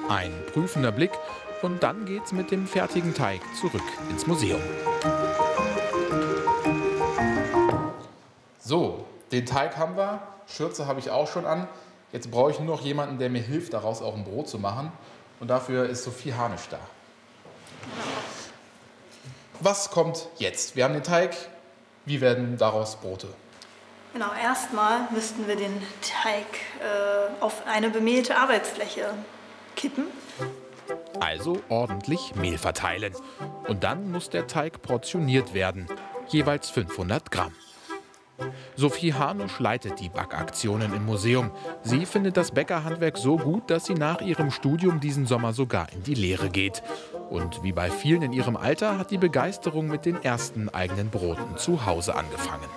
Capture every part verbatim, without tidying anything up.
Ein prüfender Blick und dann geht's mit dem fertigen Teig zurück ins Museum. So, den Teig haben wir, Schürze habe ich auch schon an. Jetzt brauche ich nur noch jemanden, der mir hilft, daraus auch ein Brot zu machen. Und dafür ist Sophie Harnisch da. Was kommt jetzt? Wir haben den Teig. Wie werden daraus Brote? Genau, erstmal müssten wir den Teig äh, auf eine bemehlte Arbeitsfläche kippen. Also ordentlich Mehl verteilen. Und dann muss der Teig portioniert werden. Jeweils fünfhundert Gramm. Sophie Harnisch leitet die Backaktionen im Museum. Sie findet das Bäckerhandwerk so gut, dass sie nach ihrem Studium diesen Sommer sogar in die Lehre geht. Und wie bei vielen in ihrem Alter hat die Begeisterung mit den ersten eigenen Broten zu Hause angefangen.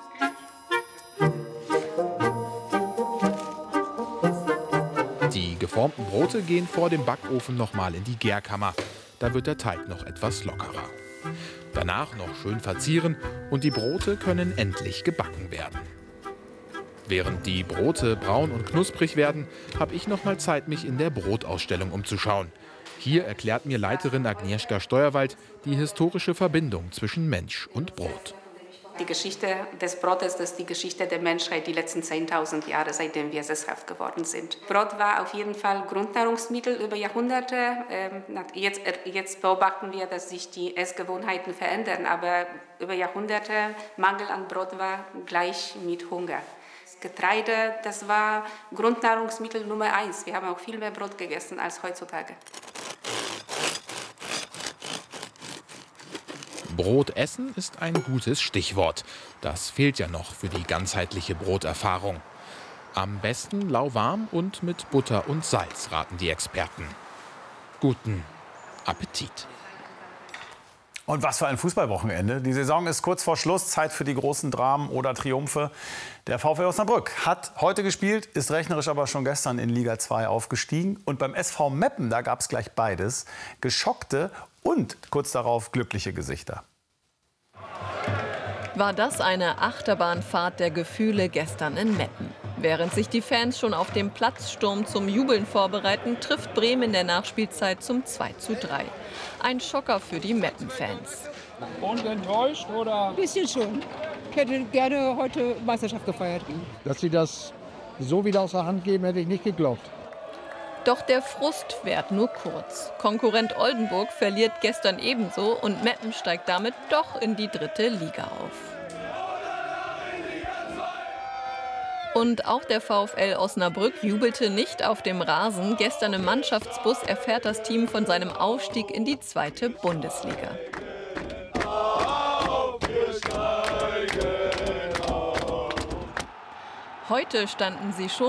Die geformten Brote gehen vor dem Backofen nochmal in die Gärkammer. Da wird der Teig noch etwas lockerer. Danach noch schön verzieren und die Brote können endlich gebacken werden. Während die Brote braun und knusprig werden, habe ich noch mal Zeit, mich in der Brotausstellung umzuschauen. Hier erklärt mir Leiterin Agnieszka Steuerwald die historische Verbindung zwischen Mensch und Brot. Die Geschichte des Brotes, das ist die Geschichte der Menschheit, die letzten zehntausend Jahre, seitdem wir sesshaft geworden sind. Brot war auf jeden Fall Grundnahrungsmittel über Jahrhunderte. Jetzt, jetzt beobachten wir, dass sich die Essgewohnheiten verändern, aber über Jahrhunderte Mangel an Brot war gleich mit Hunger. Das Getreide, das war Grundnahrungsmittel Nummer eins. Wir haben auch viel mehr Brot gegessen als heutzutage. Brot essen ist ein gutes Stichwort. Das fehlt ja noch für die ganzheitliche Broterfahrung. Am besten lauwarm und mit Butter und Salz, raten die Experten. Guten Appetit. Und was für ein Fußballwochenende. Die Saison ist kurz vor Schluss. Zeit für die großen Dramen oder Triumphe. Der VfL Osnabrück hat heute gespielt, ist rechnerisch aber schon gestern in Liga zwei aufgestiegen. Und beim S V Meppen, da gab es gleich beides. Geschockte und kurz darauf glückliche Gesichter. War das eine Achterbahnfahrt der Gefühle gestern in Meppen? Während sich die Fans schon auf dem Platzsturm zum Jubeln vorbereiten, trifft Bremen in der Nachspielzeit zum zwei zu drei. Ein Schocker für die Meppen-Fans. Und enttäuscht, oder? Ein bisschen schon. Ich hätte gerne heute Meisterschaft gefeiert. Dass sie das so wieder aus der Hand geben, hätte ich nicht geglaubt. Doch der Frust währt nur kurz. Konkurrent Oldenburg verliert gestern ebenso und Meppen steigt damit doch in die dritte Liga auf. Und auch der VfL Osnabrück jubelte nicht auf dem Rasen. Gestern im Mannschaftsbus erfährt das Team von seinem Aufstieg in die zweite Bundesliga. Heute standen sie schon